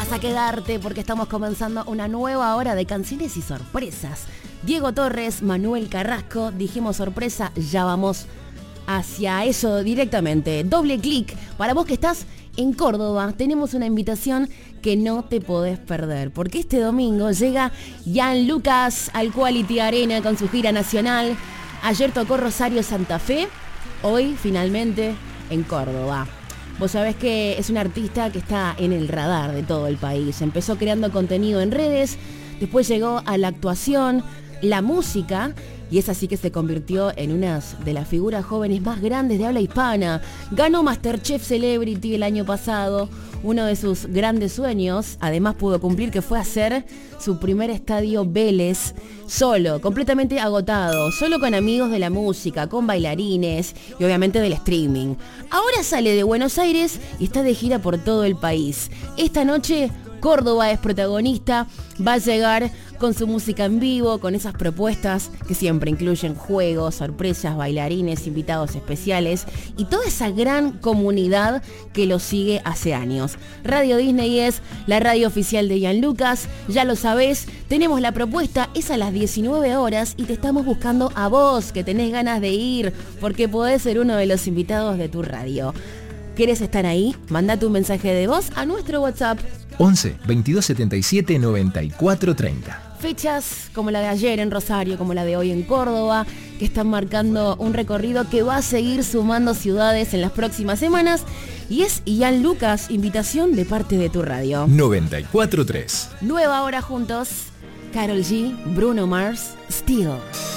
vas a quedarte porque estamos comenzando una nueva hora de canciones y sorpresas. Diego Torres, Manuel Carrasco, dijimos sorpresa, ya vamos hacia eso directamente. Doble clic, para vos que estás en Córdoba, tenemos una invitación que no te podés perder, porque este domingo llega Jan Lucas al Quality Arena con su gira nacional. Ayer tocó Rosario Santa Fe, hoy finalmente en Córdoba. Vos sabés que es un artista que está en el radar de todo el país. Empezó creando contenido en redes, después llegó a la actuación, la música, y es así que se convirtió en una de las figuras jóvenes más grandes de habla hispana. Ganó MasterChef Celebrity el año pasado. Uno de sus grandes sueños, además pudo cumplir, que fue hacer su primer estadio Vélez solo, completamente agotado, solo con amigos de la música, con bailarines y obviamente del streaming. Ahora sale de Buenos Aires y está de gira por todo el país. Esta noche Córdoba es protagonista, va a llegar con su música en vivo, con esas propuestas que siempre incluyen juegos, sorpresas, bailarines, invitados especiales y toda esa gran comunidad que lo sigue hace años. Radio Disney es la radio oficial de Jan Lucas, ya lo sabés, tenemos la propuesta, es a las 19 horas y te estamos buscando a vos, que tenés ganas de ir, porque podés ser uno de los invitados de tu radio. ¿Querés estar ahí? Mandate un mensaje de voz a nuestro WhatsApp 11 22 77 94 30. Fechas como la de ayer en Rosario, como la de hoy en Córdoba, que están marcando un recorrido que va a seguir sumando ciudades en las próximas semanas. Y es Jan Lucas, invitación de parte de tu radio. 94.3. Nueva hora juntos, Karol G, Bruno Mars, Still.